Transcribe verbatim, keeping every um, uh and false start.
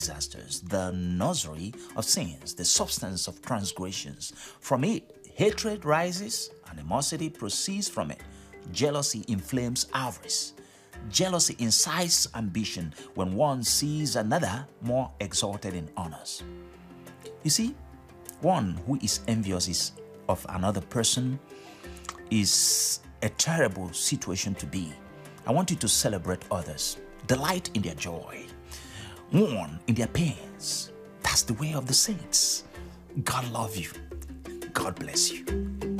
disasters, the nursery of sins, the substance of transgressions. From it, hatred rises, animosity proceeds from it. Jealousy inflames avarice. Jealousy incites ambition when one sees another more exalted in honors. You see, one who is envious is of another person is a terrible situation to be. I want you to celebrate others, delight in their joy, mourn in their pains. That's the way of the saints. God love you. God bless you.